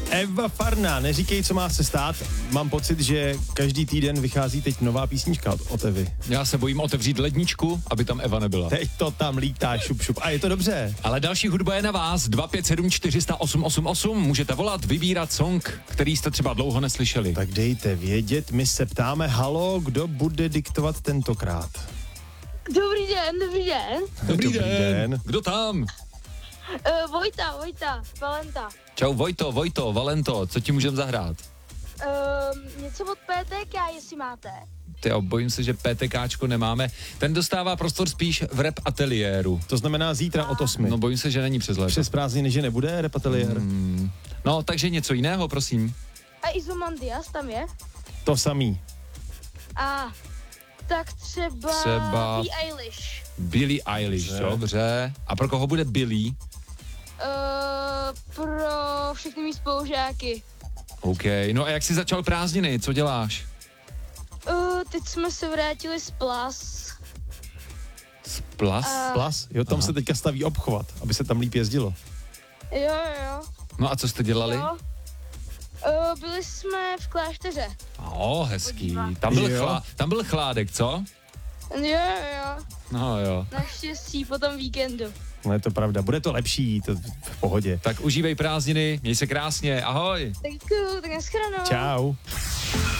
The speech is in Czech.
Eva Farná, neříkej, co má se stát. Mám pocit, že každý týden vychází teď nová písnička od Evy. Já se bojím otevřít ledničku, aby tam Eva nebyla. Teď to tam lítá šup šup. A je to dobře. Ale další hudba je na vás. 257 400 888. Můžete volat, vybírat song, který jste třeba dlouho neslyšeli. Tak dejte vědět, my se ptáme, halo, kdo bude diktovat tentokrát? Dobrý den, dobrý den. Dobrý den. Kdo tam? Vojta, Valenta. Čau Vojto, Valento, co ti můžem zahrát? Něco od PTK, jestli máte. Tyjo, bojím se, že PTKčko nemáme. Ten dostává prostor spíš v rap ateliéru. To znamená zítra od 8. No bojím se, že není přes léto. Přes prázdniny, že nebude rap ateliér? No, takže něco jiného, prosím. A Izomandias tam je? To samý. A tak třeba Billie Eilish. Billie Eilish, dobře. A pro koho bude Billie? Pro všechny mý spolužáky. OK, no a jak jsi začal prázdniny, co děláš? Teď jsme se vrátili z Plas. Z Plas? Plas? Jo, tam se teďka staví obchvat, aby se tam líp jezdilo. Jo. No a co jste dělali? Jo. Byli jsme v klášteře. Hezký. Podívat. Tam byl chládek, co? Jo. No jo. Naštěstí po tom víkendu. No je to pravda, bude to lepší, to v pohodě. Tak užívej prázdniny, měj se krásně, ahoj. Tak děkuju, tak nashledanou. Čau.